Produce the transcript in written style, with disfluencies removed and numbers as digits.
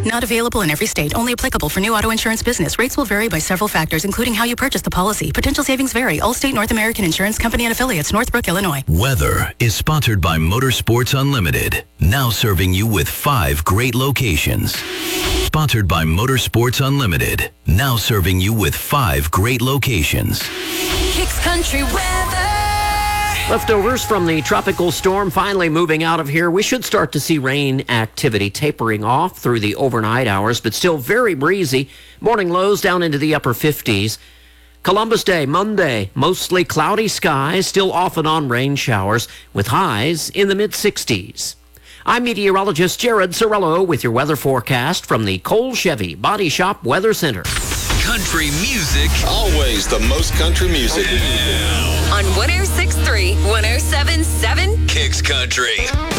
Not available in every state. Only applicable for new auto insurance business. Rates will vary by several factors, including how you purchase the policy. Potential savings vary. Allstate North American Insurance Company and affiliates, Northbrook, Illinois. Weather is sponsored by Motorsports Unlimited. Now serving you with 5 great locations. Sponsored by Motorsports Unlimited. Now serving you with 5 great locations. Kicks Country weather. Leftovers from the tropical storm finally moving out of here. We should start to see rain activity tapering off through the overnight hours, but still very breezy. Morning lows down into the upper 50s. Columbus Day, Monday, mostly cloudy skies, still off and on rain showers, with highs in the mid-60s. I'm meteorologist Jared Sorello with your weather forecast from the Cole Chevy Body Shop Weather Center. Country music. Always the most country music. Yeah. On 106.3, 107.7 Kicks Country.